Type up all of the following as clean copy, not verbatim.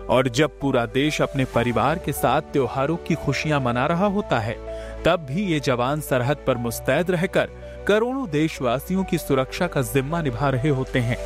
और जब पूरा देश अपने परिवार के साथ त्योहारों की खुशियां मना रहा होता है, तब भी ये जवान सरहद पर मुस्तैद रहकर करोड़ों देशवासियों की सुरक्षा का जिम्मा निभा रहे होते हैं।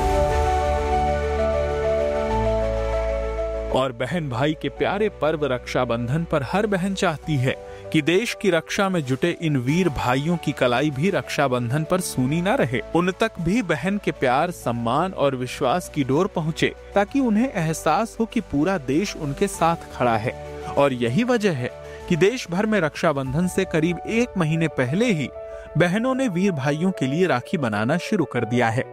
और बहन भाई के प्यारे पर्व रक्षाबंधन पर हर बहन चाहती है कि देश की रक्षा में जुटे इन वीर भाइयों की कलाई भी रक्षाबंधन पर सूनी न रहे। उन तक भी बहन के प्यार, सम्मान और विश्वास की डोर पहुंचे, ताकि उन्हें एहसास हो कि पूरा देश उनके साथ खड़ा है। और यही वजह है कि देश भर में रक्षाबंधन से करीब 1 महीने पहले ही बहनों ने वीर भाइयों के लिए राखी बनाना शुरू कर दिया है।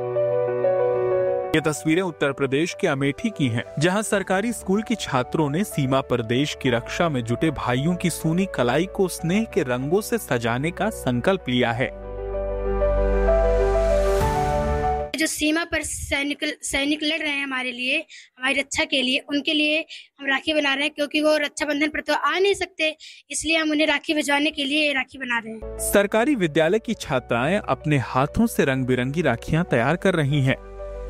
ये तस्वीरें उत्तर प्रदेश के अमेठी की हैं, जहां सरकारी स्कूल की छात्रों ने सीमा पर देश की रक्षा में जुटे भाइयों की सूनी कलाई को स्नेह के रंगों से सजाने का संकल्प लिया है। जो सीमा पर सैनिक लड़ रहे हैं हमारे लिए, हमारी रक्षा के लिए, उनके लिए हम राखी बना रहे हैं, क्योंकि वो रक्षाबंधन पर तो आ नहीं सकते, इसलिए हम उन्हें राखी भिजवाने के लिए राखी बना रहे हैं। सरकारी विद्यालय की छात्राएं अपने हाथों से रंग बिरंगी राखियां तैयार कर रही हैं।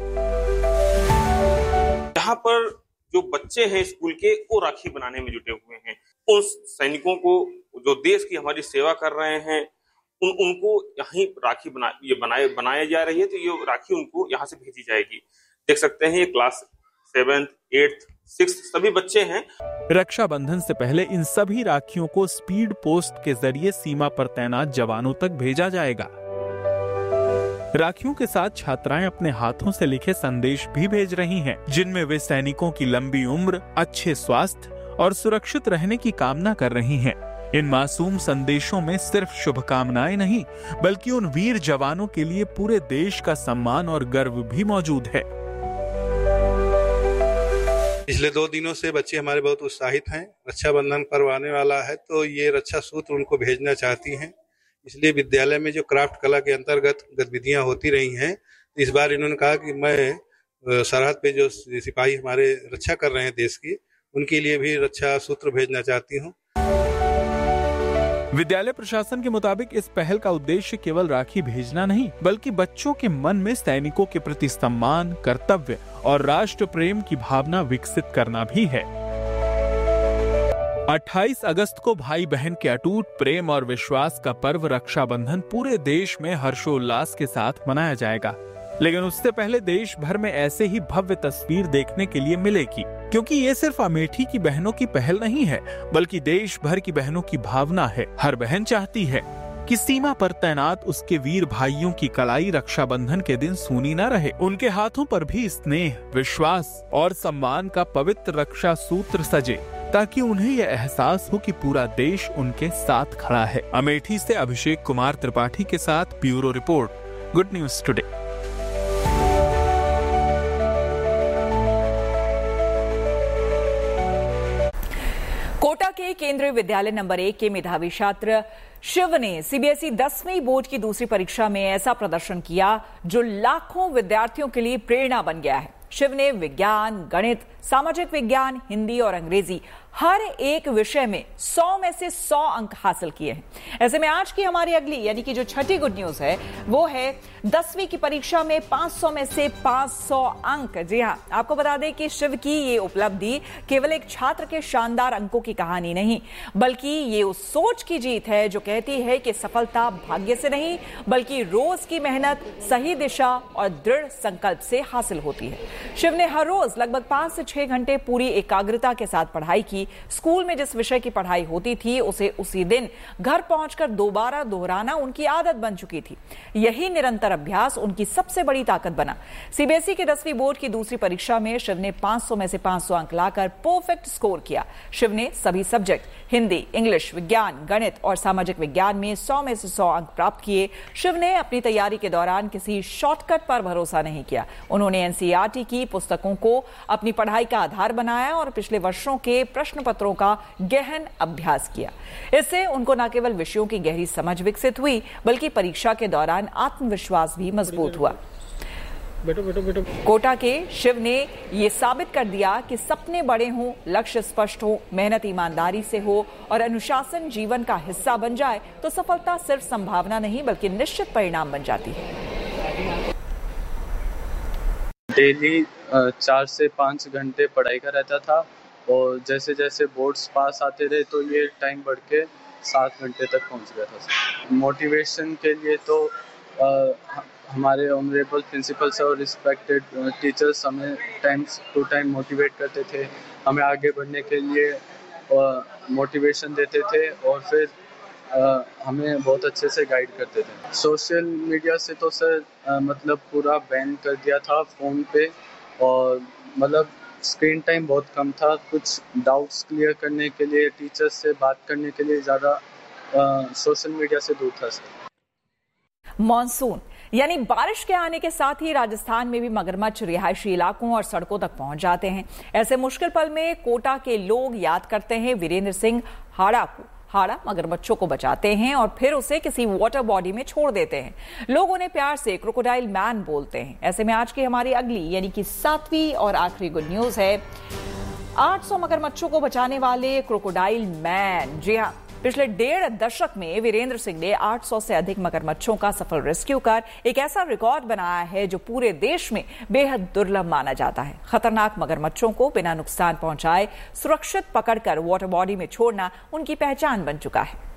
यहाँ पर जो बच्चे हैं स्कूल के, वो राखी बनाने में जुटे हुए हैं। उन सैनिकों को जो देश की हमारी सेवा कर रहे हैं, उनको यहीं राखी बनाई जा रही है, तो ये राखी उनको यहाँ से भेजी जाएगी। देख सकते हैं ये क्लास 7th, 8th, 6th सभी बच्चे हैं। रक्षाबंधन से पहले इन सभी राखियों को स्पीड पोस्ट के जरिए सीमा पर तैनात जवानों तक भेजा जाएगा। राखियों के साथ छात्राएं अपने हाथों से लिखे संदेश भी भेज रही हैं, जिनमें वे सैनिकों की लंबी उम्र, अच्छे स्वास्थ्य और सुरक्षित रहने की कामना कर रही हैं। इन मासूम संदेशों में सिर्फ शुभकामनाएं नहीं, बल्कि उन वीर जवानों के लिए पूरे देश का सम्मान और गर्व भी मौजूद है। पिछले 2 दिनों से बच्चे हमारे बहुत उत्साहित हैं। रक्षाबंधन पर्व आने वाला है, तो ये रक्षा सूत्र उनको भेजना चाहती हैं। इसलिए विद्यालय में जो क्राफ्ट कला के अंतर्गत गतिविधियां होती रही हैं, इस बार इन्होंने कहा कि मैं सरहद पे जो सिपाही हमारे रक्षा कर रहे हैं देश की, उनके लिए भी रक्षा सूत्र भेजना चाहती हूँ। विद्यालय प्रशासन के मुताबिक इस पहल का उद्देश्य केवल राखी भेजना नहीं, बल्कि बच्चों के मन में सैनिकों के प्रति सम्मान, कर्तव्य और राष्ट्र प्रेम की भावना विकसित करना भी है। 28 अगस्त को भाई बहन के अटूट प्रेम और विश्वास का पर्व रक्षाबंधन पूरे देश में हर्षोल्लास के साथ मनाया जाएगा। लेकिन उससे पहले देश भर में ऐसे ही भव्य तस्वीर देखने के लिए मिलेगी, क्योंकि ये सिर्फ अमेठी की बहनों की पहल नहीं है, बल्कि देश भर की बहनों की भावना है। हर बहन चाहती है कि सीमा पर तैनात उसके वीर भाइयों की कलाई रक्षाबंधन के दिन सूनी न रहे। उनके हाथों पर भी स्नेह, विश्वास और सम्मान का पवित्र रक्षा सूत्र सजे, ताकि उन्हें यह एहसास हो कि पूरा देश उनके साथ खड़ा है। अमेठी से अभिषेक कुमार त्रिपाठी के साथ bureau report, good news today. Kota के केंद्रीय विद्यालय नंबर 1 के मेधावी छात्र शिव ने सीबीएसई 10वीं बोर्ड की दूसरी परीक्षा में ऐसा प्रदर्शन किया जो लाखों विद्यार्थियों के लिए प्रेरणा बन गया है। शिव ने विज्ञान, गणित, सामाजिक विज्ञान, हिंदी और अंग्रेजी हर एक विषय में 100 में से 100 अंक हासिल किए हैं। ऐसे में आज की हमारी अगली यानी कि जो छठी गुड न्यूज है वो है 10वीं की परीक्षा में 500 में से 500 अंक। जी हां, आपको बता दें कि शिव की ये उपलब्धि केवल एक छात्र के शानदार अंकों की कहानी नहीं, बल्कि ये उस सोच की जीत है जो कहती है कि सफलता भाग्य से नहीं, बल्कि रोज की मेहनत, सही दिशा और दृढ़ संकल्प से हासिल होती है। शिव ने हर रोज लगभग 5 से 6 घंटे पूरी एकाग्रता के साथ पढ़ाई की। स्कूल में जिस विषय की पढ़ाई होती थी उसे उसी दिन घर पहुंचकर दोबारा दोहराना उनकी आदत बन चुकी थी। यही निरंतर अभ्यास उनकी सबसे बड़ी ताकत बना। सीबीएसई के 10वीं बोर्ड की दूसरी परीक्षा में शिव ने 500 में से 500 अंक लाकर परफेक्ट स्कोर किया। शिव ने सभी सब्जेक्ट हिंदी, इंग्लिश, विज्ञान, गणित और सामाजिक विज्ञान में 100 में से 100 अंक प्राप्त किए। शिव ने अपनी तैयारी के दौरान किसी शॉर्टकट पर भरोसा नहीं किया। उन्होंने एनसीईआरटी की पुस्तकों को अपनी पढ़ाई का आधार बनाया और पिछले वर्षों के प्रश्न पत्रों का गहन अभ्यास किया। इससे उनको न केवल विषयों की गहरी समझ विकसित हुई, बल्कि परीक्षा के दौरान आत्मविश्वास भी मजबूत हुआ। कोटा के शिव ने यह साबित कर दिया कि सपने बड़े हों, लक्ष्य स्पष्ट हो, मेहनत ईमानदारी से हो और अनुशासन जीवन का हिस्सा बन जाए तो सफलता सिर्फ संभावना नहीं बल्कि निश्चित परिणाम बन जाती है। डेली 4 से 5 घंटे पढ़ाई का रहता था और जैसे जैसे बोर्ड्स पास आते रहे तो ये टाइम बढ़ के 7 घंटे तक पहुंच गया था। मोटिवेशन के लिए तो हमारे ऑनरेबल प्रिंसिपल सर और रिस्पेक्टेड टीचर्स हमें टाइम टू टाइम मोटिवेट करते थे, हमें आगे बढ़ने के लिए मोटिवेशन देते थे और फिर हमें बहुत अच्छे से गाइड करते थे। सोशल मीडिया से तो सर मतलब पूरा बैन कर दिया था फ़ोन पे और मतलब स्क्रीन टाइम बहुत कम था। कुछ डाउट्स क्लियर करने के लिए, टीचर्स से बात करने के लिए ज़्यादा सोशल मीडिया से दूर था सर। मॉनसून यानी बारिश के आने के साथ ही राजस्थान में भी मगरमच्छ रिहायशी इलाकों और सड़कों तक पहुंच जाते हैं। ऐसे मुश्किल पल में कोटा के लोग याद करते हैं वीरेंद्र सिंह हाड़ा को। हाड़ा मगरमच्छों को बचाते हैं और फिर उसे किसी वाटर बॉडी में छोड़ देते हैं। लोग उन्हें प्यार से क्रोकोडाइल मैन बोलते हैं। ऐसे में आज की हमारी अगली यानी कि 7वीं और आखिरी गुड न्यूज है 800 मगरमच्छों को बचाने वाले क्रोकोडाइल मैन। जी हां, पिछले 1.5 दशक में वीरेंद्र सिंह ने 800 से अधिक मगरमच्छों का सफल रेस्क्यू कर एक ऐसा रिकॉर्ड बनाया है जो पूरे देश में बेहद दुर्लभ माना जाता है। खतरनाक मगरमच्छों को बिना नुकसान पहुंचाए सुरक्षित पकड़कर वाटर बॉडी में छोड़ना उनकी पहचान बन चुका है।